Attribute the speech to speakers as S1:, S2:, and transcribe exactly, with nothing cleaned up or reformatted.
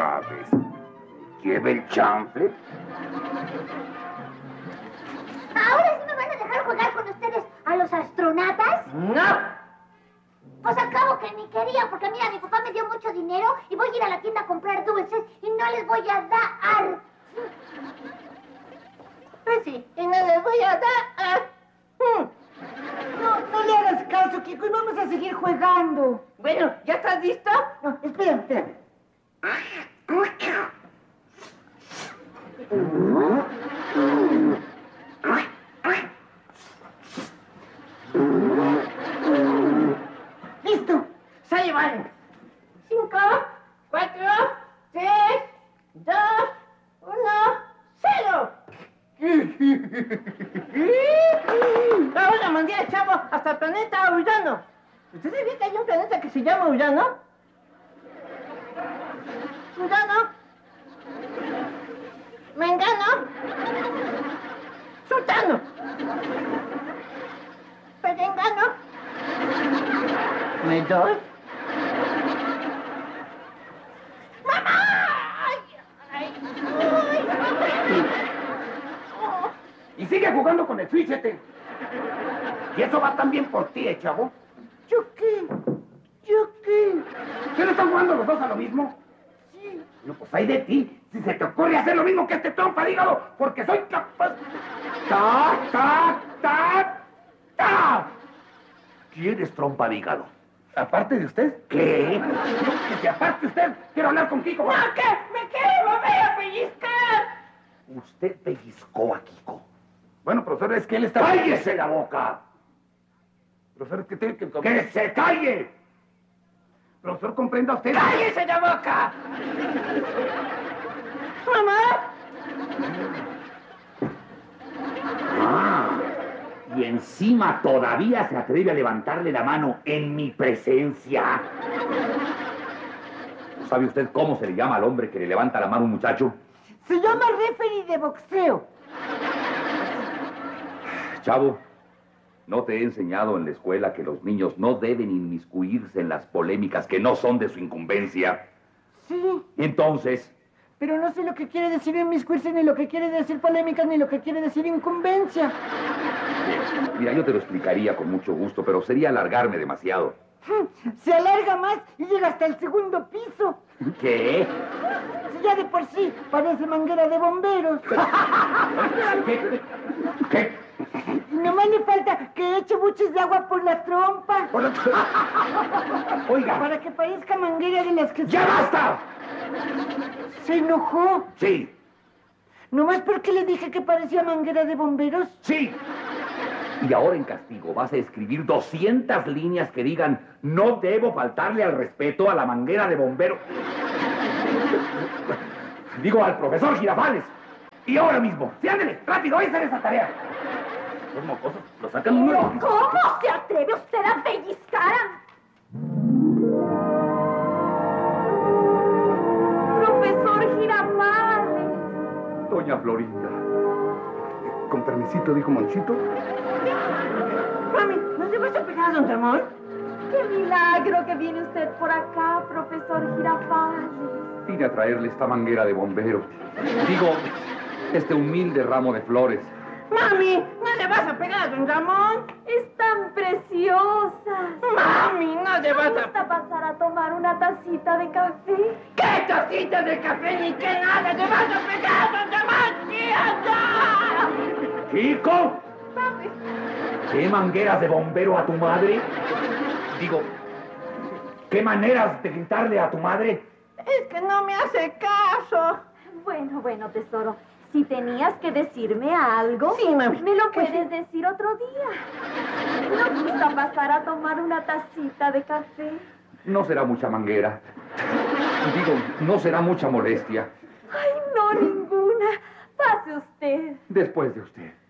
S1: otra vez. ¿Lleve el chanfle?
S2: ¿Ahora sí me van a dejar jugar con ustedes a los astronautas?
S3: ¡No!
S2: Pues al cabo que ni quería, porque mira, mi papá me dio mucho dinero y voy a ir a la tienda a comprar dulces y no les voy a dar.
S3: Pues sí, y no les voy a dar. Hmm.
S4: No, no le hagas caso, Kiko, y vamos a seguir jugando.
S3: Bueno, ¿ya estás listo?
S4: No, espera, espera. ¡Listo!
S3: Sale, vale. Cinco, cuatro, tres, dos, uno, cero. Ahora mandé al chavo hasta el planeta Urano. ¿Ustedes vieron que hay un planeta que se llama Urano? Urano. Mengano. Sultano. Perengano. ¿Me doy? ¡Mamá! ¡Ay! ¡Ay! ¡Ay!
S1: Y sigue jugando con el Switch, este. Y eso va también por ti, ¿eh, chavo?
S4: ¿Yo qué? ¿Yo qué?
S1: ¿Qué no están jugando los dos a lo mismo?
S4: Sí.
S1: No, pues hay de ti. Si se te ocurre hacer lo mismo que este trompa, dígalo, porque soy capaz. ¡Ta, ta, ta, ta! ¿Quién es trompa de hígado? ¿Aparte de usted? ¿Qué? No, que si aparte usted, quiero hablar con Kiko.
S3: ¡No, que me quiero! ¡Me voy a pellizcar!
S1: Usted pellizcó a Kiko. Bueno, profesor, es que él está... ¡Cállese la boca! Profesor, es que tiene que... ¡Que se calle! Profesor, comprenda usted...
S3: ¡Cállese la boca! ¡Mamá!
S1: Ah, y encima todavía se atreve a levantarle la mano en mi presencia. ¿Sabe usted cómo se le llama al hombre que le levanta la mano a un muchacho?
S4: Se llama referee de boxeo.
S1: Chavo, ¿no te he enseñado en la escuela que los niños no deben inmiscuirse en las polémicas que no son de su incumbencia?
S4: Sí,
S1: Entonces,
S4: pero no sé lo que quiere decir inmiscuirse, ni lo que quiere decir polémica, ni lo que quiere decir incumbencia.
S1: mira, yo te lo explicaría con mucho gusto, pero sería alargarme demasiado.
S4: Se alarga más y llega hasta el segundo piso.
S1: ¿Qué?
S4: Si ya de por sí parece manguera de bomberos.
S1: ¿Qué? ¿Qué?
S4: Y nomás le falta que eche buches de agua por la trompa.
S1: Por la- Oiga,
S4: Para que parezca manguera de las que...
S1: ¡ya basta!
S4: Se enojó.
S1: Sí,
S4: Nomás porque le dije que parecía manguera de bomberos.
S1: sí. Y ahora en castigo vas a escribir doscientas líneas que digan no debo faltarle al respeto a la manguera de bombero. Digo, al profesor Girafales. Y ahora mismo. Sí, ándele, rápido, ahí hacer esa tarea. Los mocosos lo sacan uno.
S2: ¿Cómo se atreve usted a pellizcar a... Profesor Girafales.
S1: Doña Florinda. Con permisito, dijo Monchito.
S3: Mami, ¿no te vas a pegar a don Ramón?
S5: ¡Qué milagro que viene usted por acá, profesor Girafales!
S1: Vine a traerle esta manguera de bombero. Digo, este humilde ramo de flores.
S3: Mami, ¿no le vas a pegar a don Ramón?
S5: ¡Están preciosas!
S3: Mami, no le vas
S5: ¿Me
S3: a...
S5: gusta pasar a tomar una tacita de café?
S3: ¿Qué tacita de café ni qué nada? ¡Le vas a pegar a don Ramón, tía!
S1: ¡Chico!
S5: ¿Sabes?
S1: ¿Qué mangueras de bombero a tu madre? Digo, ¿qué maneras de gritarle a tu madre?
S3: Es que no me hace caso.
S5: Bueno, bueno, tesoro. Si tenías que decirme algo,
S3: Sí, mami.
S5: me lo
S3: ¿Qué?
S5: puedes decir otro día. ¿No gusta pasar a tomar una tacita de café?
S1: No será mucha manguera. Digo, no será mucha molestia.
S5: Ay, no, ninguna. Pase usted.
S1: Después de usted.